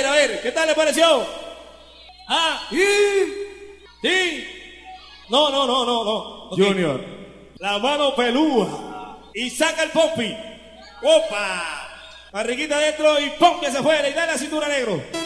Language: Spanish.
a ver, ¿qué tal le pareció? Ah, sí. No. Okay. Junior. La mano pelúa. Y saca el pompi. ¡Opa! Barriguita adentro y pompi hacia afuera y da la cintura negro.